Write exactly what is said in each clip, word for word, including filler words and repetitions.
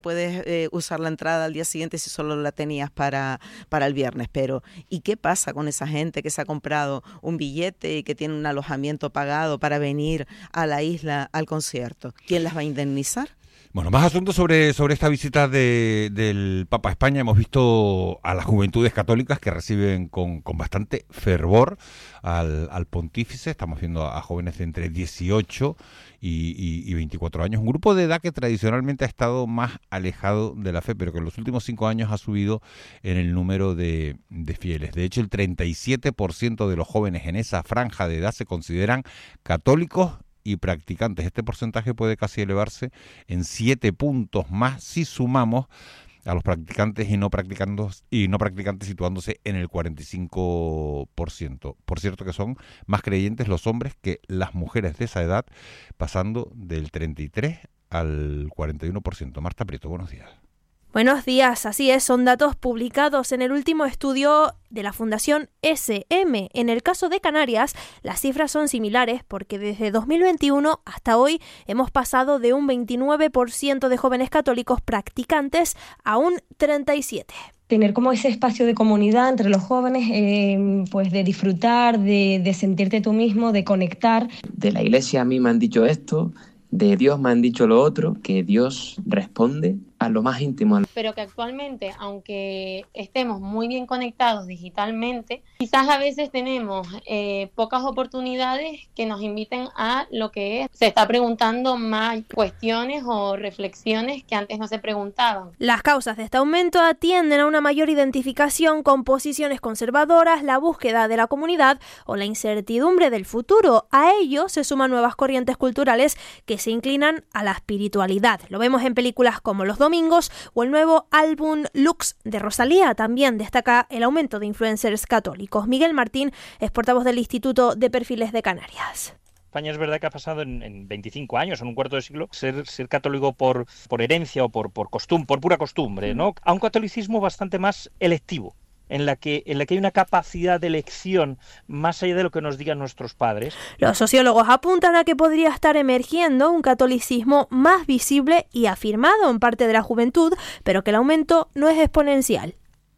puedes eh, usar la entrada al día siguiente si solo la tenías para, para el viernes. Pero ¿y qué pasa con esa gente que se ha comprado un billete y que tiene un alojamiento pagado para venir a la isla al concierto? ¿Quién las va a indemnizar? Bueno, más asuntos sobre, sobre esta visita de, del Papa a España. Hemos visto a las juventudes católicas que reciben con, con bastante fervor al, al pontífice. Estamos viendo a jóvenes de entre dieciocho y, y, y veinticuatro años. Un grupo de edad que tradicionalmente ha estado más alejado de la fe, pero que en los últimos cinco años ha subido en el número de, de fieles. De hecho, el treinta y siete por ciento de los jóvenes en esa franja de edad se consideran católicos y practicantes. Este porcentaje puede casi elevarse en siete puntos más si sumamos a los practicantes y no practicantes y no practicantes situándose en el cuarenta y cinco por ciento. Por cierto que son más creyentes los hombres que las mujeres de esa edad, pasando del treinta y tres al cuarenta y uno por ciento. Marta Prieto, buenos días. Buenos días, así es, son datos publicados en el último estudio de la Fundación S M. En el caso de Canarias, las cifras son similares porque desde dos mil veintiuno hasta hoy hemos pasado de un veintinueve por ciento de jóvenes católicos practicantes a un treinta y siete por ciento. Tener como ese espacio de comunidad entre los jóvenes, eh, pues de disfrutar, de, de sentirte tú mismo, de conectar. De la iglesia a mí me han dicho esto, de Dios me han dicho lo otro, que Dios responde a lo más íntimo. Pero que actualmente, aunque estemos muy bien conectados digitalmente, quizás a veces tenemos eh, pocas oportunidades que nos inviten a lo que es. Se está preguntando más cuestiones o reflexiones que antes no se preguntaban. Las causas de este aumento atienden a una mayor identificación con posiciones conservadoras, la búsqueda de la comunidad o la incertidumbre del futuro. A ello se suman nuevas corrientes culturales que se inclinan a la espiritualidad. Lo vemos en películas como Los Domingos o el nuevo álbum Lux de Rosalía. También destaca el aumento de influencers católicos. Miguel Martín es portavoz del Instituto de Perfiles de Canarias. España es verdad que ha pasado en, en veinticinco años, en un cuarto de siglo, ser, ser católico por, por herencia o por, por costumbre, por pura costumbre, ¿no? A un catolicismo bastante más electivo, en la que en la que hay una capacidad de elección más allá de lo que nos digan nuestros padres. Los sociólogos apuntan a que podría estar emergiendo un catolicismo más visible y afirmado en parte de la juventud, pero que el aumento no es exponencial.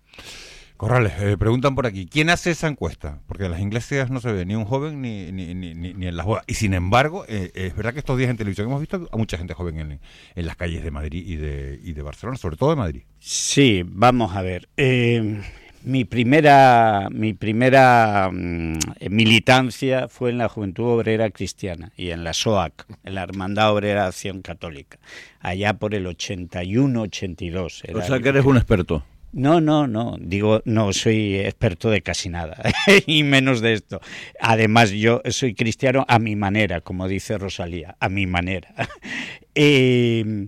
Corrales, eh, preguntan por aquí, ¿quién hace esa encuesta? Porque en las iglesias no se ve ni un joven ni, ni, ni, ni en las bodas. Y sin embargo, eh, es verdad que estos días en televisión hemos visto a mucha gente joven en, en las calles de Madrid y de, y de Barcelona, sobre todo de Madrid. Sí, vamos a ver. Eh... Mi primera, mi primera mmm, militancia fue en la Juventud Obrera Cristiana y en la S O A C, en la Hermandad Obrera Acción Católica, allá por el ochenta y uno ochenta y dos. Era o sea que eres un experto. No, no, no, digo, no soy experto de casi nada, y menos de esto. Además, yo soy cristiano a mi manera, como dice Rosalía, a mi manera. eh...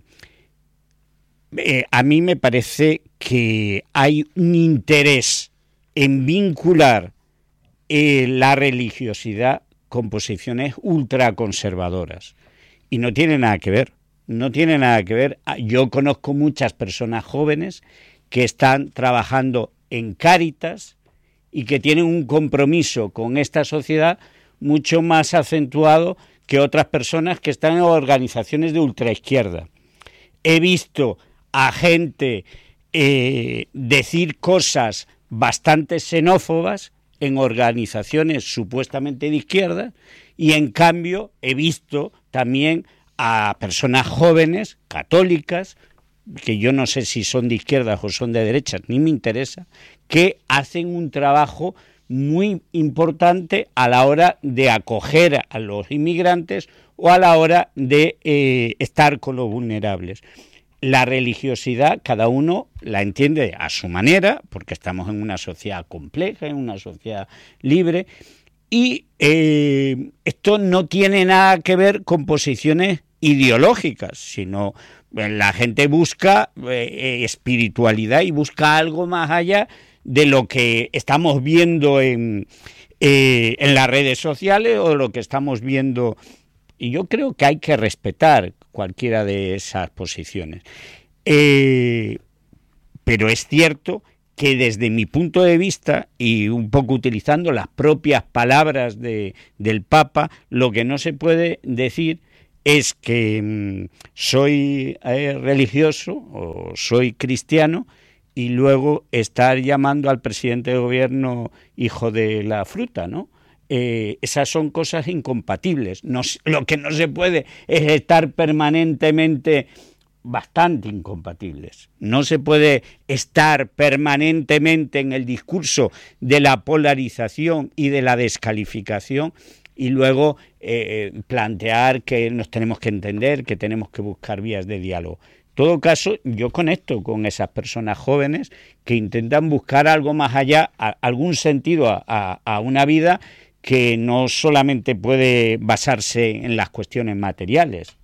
Eh, a mí me parece que hay un interés en vincular eh, la religiosidad con posiciones ultraconservadoras. Y no tiene nada que ver, no tiene nada que ver. Yo conozco muchas personas jóvenes que están trabajando en Cáritas y que tienen un compromiso con esta sociedad mucho más acentuado que otras personas que están en organizaciones de ultraizquierda. He visto a gente eh, decir cosas bastante xenófobas en organizaciones supuestamente de izquierda y en cambio he visto también a personas jóvenes, católicas, que yo no sé si son de izquierdas o son de derechas, ni me interesa, que hacen un trabajo muy importante a la hora de acoger a los inmigrantes o a la hora de eh, estar con los vulnerables. La religiosidad cada uno la entiende a su manera, porque estamos en una sociedad compleja, en una sociedad libre, y eh, esto no tiene nada que ver con posiciones ideológicas, sino la gente busca eh, espiritualidad y busca algo más allá de lo que estamos viendo en, eh, en las redes sociales o lo que estamos viendo. Y yo creo que hay que respetar cualquiera de esas posiciones. Eh, pero es cierto que desde mi punto de vista, y un poco utilizando las propias palabras de, del Papa, lo que no se puede decir es que mmm, soy eh, religioso o soy cristiano y luego estar llamando al presidente de gobierno hijo de la fruta, ¿no? Eh, esas son cosas incompatibles. No, lo que no se puede es estar permanentemente, bastante incompatibles. No se puede estar permanentemente en el discurso de la polarización y de la descalificación y luego eh, plantear que nos tenemos que entender, que tenemos que buscar vías de diálogo. En todo caso, yo conecto con esas personas jóvenes que intentan buscar algo más allá, a, algún sentido a, a, a una vida que no solamente puede basarse en las cuestiones materiales.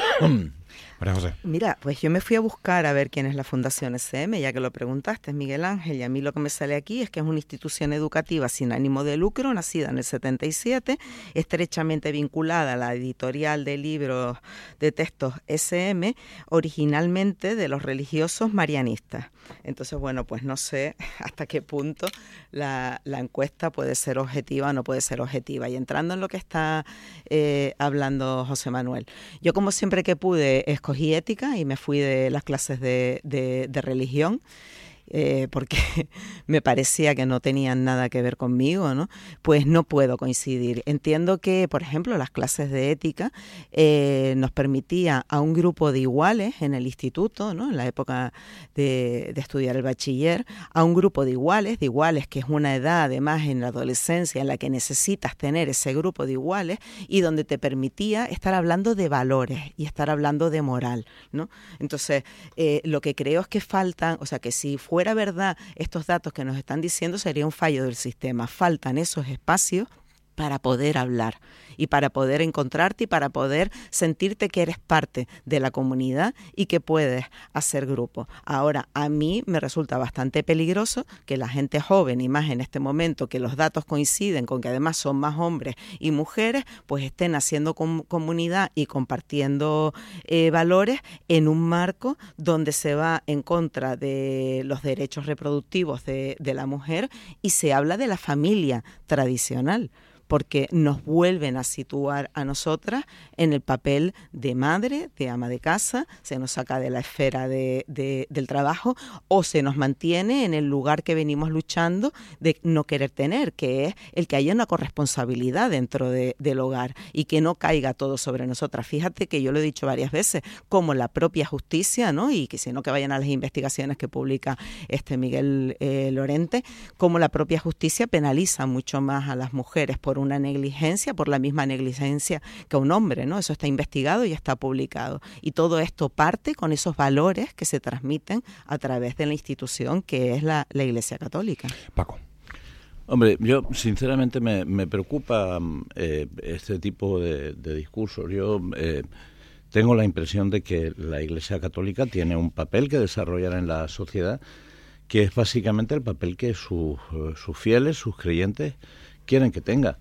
María José. Mira, pues yo me fui a buscar a ver quién es la Fundación S M, ya que lo preguntaste, es Miguel Ángel, y a mí lo que me sale aquí es que es una institución educativa sin ánimo de lucro, nacida en el setenta y siete, estrechamente vinculada a la editorial de libros de textos S M, originalmente de los religiosos marianistas. Entonces, bueno, pues no sé hasta qué punto la, la encuesta puede ser objetiva o no puede ser objetiva. Y entrando en lo que está eh, hablando José Manuel, yo como siempre que pude escogí ética y me fui de las clases de, de, de religión. Eh, porque me parecía que no tenían nada que ver conmigo, ¿no? Pues no puedo coincidir. Entiendo que, por ejemplo, las clases de ética eh, nos permitía a un grupo de iguales en el instituto, ¿no? En la época de, de estudiar el bachiller, a un grupo de iguales, de iguales que es una edad además en la adolescencia en la que necesitas tener ese grupo de iguales y donde te permitía estar hablando de valores y estar hablando de moral, ¿no? Entonces, eh, lo que creo es que faltan, o sea, que si fue fuera verdad estos datos que nos están diciendo, sería un fallo del sistema. Faltan esos espacios para poder hablar y para poder encontrarte y para poder sentirte que eres parte de la comunidad y que puedes hacer grupo. Ahora, a mí me resulta bastante peligroso que la gente joven, y más en este momento que los datos coinciden con que además son más hombres y mujeres, pues estén haciendo com- comunidad y compartiendo eh, valores en un marco donde se va en contra de los derechos reproductivos de, de la mujer y se habla de la familia tradicional, porque nos vuelven a situar a nosotras en el papel de madre, de ama de casa, se nos saca de la esfera de, de, del trabajo o se nos mantiene en el lugar que venimos luchando de no querer tener, que es el que haya una corresponsabilidad dentro de, del hogar y que no caiga todo sobre nosotras. Fíjate que yo lo he dicho varias veces, como la propia justicia, ¿no? Y que si no que vayan a las investigaciones que publica este Miguel eh, Lorente, como la propia justicia penaliza mucho más a las mujeres por una negligencia, por la misma negligencia que un hombre, ¿no? Eso está investigado y está publicado. Y todo esto parte con esos valores que se transmiten a través de la institución que es la, la Iglesia Católica. Paco. Hombre, yo sinceramente me, me preocupa eh, este tipo de, de discursos. Yo eh, tengo la impresión de que la Iglesia Católica tiene un papel que desarrollar en la sociedad, que es básicamente el papel que sus, sus fieles, sus creyentes, quieren que tenga.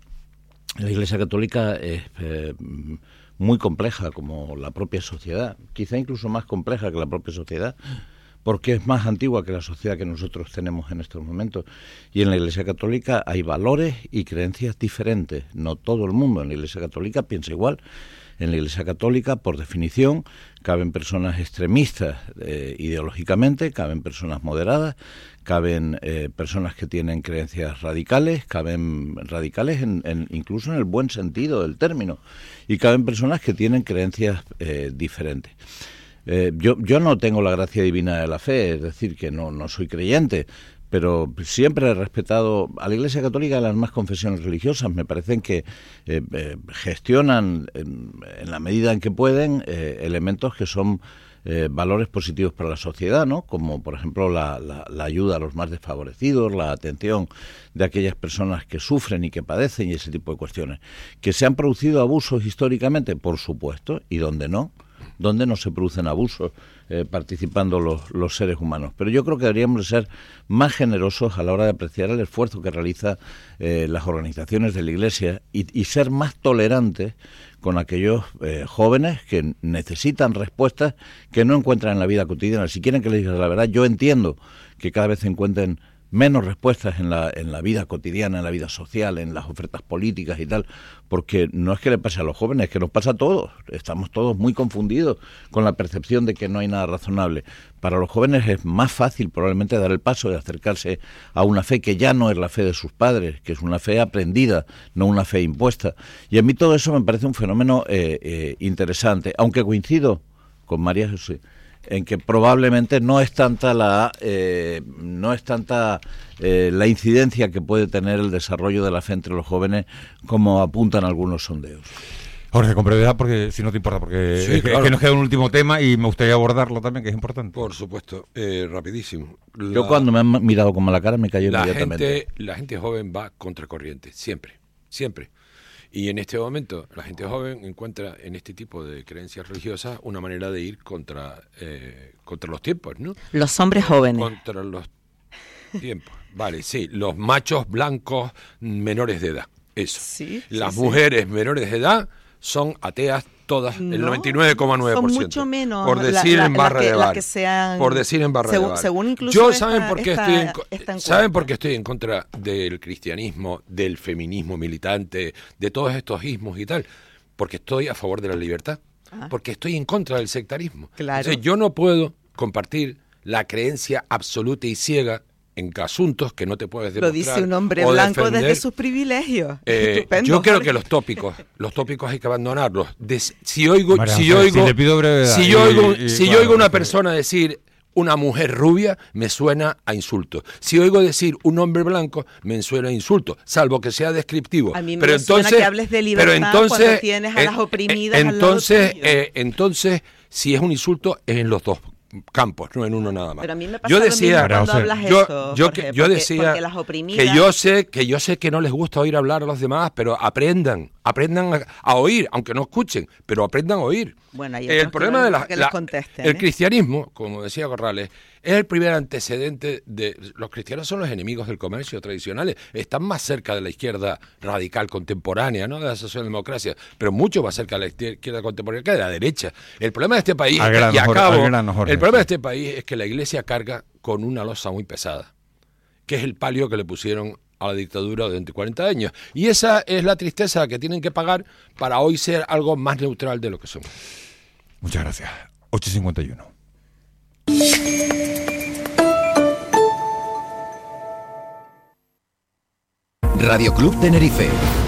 La Iglesia Católica es eh, muy compleja, como la propia sociedad, quizá incluso más compleja que la propia sociedad, porque es más antigua que la sociedad que nosotros tenemos en estos momentos. Y en la Iglesia Católica hay valores y creencias diferentes. No todo el mundo en la Iglesia Católica piensa igual. En la Iglesia Católica, por definición, caben personas extremistas eh, ideológicamente, caben personas moderadas, caben eh, personas que tienen creencias radicales, caben radicales en, en, incluso en el buen sentido del término, y caben personas que tienen creencias eh, diferentes. Eh, yo, yo no tengo la gracia divina de la fe, es decir, que no, no soy creyente, pero siempre he respetado a la Iglesia Católica y a las demás confesiones religiosas. Me parecen que eh, eh, gestionan en, en la medida en que pueden eh, elementos que son eh, valores positivos para la sociedad, ¿no? Como por ejemplo la, la, la ayuda a los más desfavorecidos, la atención de aquellas personas que sufren y que padecen y ese tipo de cuestiones. Que se han producido abusos históricamente, por supuesto, y donde no, donde no se producen abusos eh, participando los, los seres humanos. Pero yo creo que deberíamos ser más generosos a la hora de apreciar el esfuerzo que realizan eh, las organizaciones de la Iglesia y, y ser más tolerantes con aquellos eh, jóvenes que necesitan respuestas que no encuentran en la vida cotidiana. Si quieren que les diga la verdad, yo entiendo que cada vez encuentren menos respuestas en la, en la vida cotidiana, en la vida social, en las ofertas políticas y tal, porque no es que le pase a los jóvenes, es que nos pasa a todos. Estamos todos muy confundidos con la percepción de que no hay nada razonable. Para los jóvenes es más fácil probablemente dar el paso de acercarse a una fe que ya no es la fe de sus padres, que es una fe aprendida, no una fe impuesta. Y a mí todo eso me parece un fenómeno eh, eh, interesante, aunque coincido con María José en que probablemente no es tanta la eh, no es tanta eh, la incidencia que puede tener el desarrollo de la fe entre los jóvenes como apuntan algunos sondeos. Jorge, con brevedad, porque si no te importa, porque sí, es, claro. es que nos queda un último tema y me gustaría abordarlo también, que es importante. Por supuesto, eh, rapidísimo. La, Yo cuando me han mirado como la cara me cayó la inmediatamente. Gente, la gente joven va contracorriente, siempre, siempre. Y en este momento la gente joven encuentra en este tipo de creencias religiosas una manera de ir contra eh, contra los tiempos, ¿no? Los hombres jóvenes. Contra los tiempos. Vale, sí, los machos blancos menores de edad, eso. Sí, Las sí, mujeres sí. menores de edad son ateas todas, no, el noventa y nueve coma nueve por ciento. Son mucho menos. Por decir la, la, en barra la que, de bar. Que sean, por decir en barra según, de bar. Según incluso Yo esta, saben por qué esta, estoy en, esta saben por qué estoy en contra del cristianismo, del feminismo militante, de todos estos ismos y tal, porque estoy a favor de la libertad, ah. porque estoy en contra del sectarismo. Claro. Entonces, yo no puedo compartir la creencia absoluta y ciega en asuntos que no te puedes demostrar. Lo dice un hombre o blanco defender. Desde sus privilegios. Eh, Estupendo, yo creo Jorge. que los tópicos, los tópicos hay que abandonarlos. De, si oigo, María, si yo oigo, si le pido brevedad, si yo oigo, y, y, si claro, yo oigo una porque... persona decir una mujer rubia, me suena a insulto. Si oigo decir un hombre blanco, me suena a insulto, salvo que sea descriptivo. A mí me pero suena entonces, que hables de libertad pero entonces, cuando tienes a las oprimidas entonces, al lado tuyo. eh, entonces, si es un insulto, es en los dos campos, no en uno nada más. Pero a mí me pasa yo lo decía, mismo cuando hablas yo, eso, yo, Jorge, que, yo porque, decía porque las oprimidas... que yo sé que yo sé que no les gusta oír hablar a los demás, pero aprendan, aprendan a, a oír, aunque no escuchen, pero aprendan a oír. Bueno, hay el problema de la, que la les contesten, el ¿eh? cristianismo, como decía Corrales, es el primer antecedente de los cristianos son los enemigos del comercio tradicionales, están más cerca de la izquierda radical contemporánea, ¿no? De la socialdemocracia, pero mucho más cerca de la izquierda contemporánea que de la derecha. El problema de este país, al grano, y acabo, al grano, Jorge, el problema sí. de este país es que la Iglesia carga con una losa muy pesada, que es el palio que le pusieron a la dictadura durante cuarenta años. Y esa es la tristeza que tienen que pagar para hoy ser algo más neutral de lo que son. Muchas gracias. ocho cincuenta y uno. Radio Club Tenerife.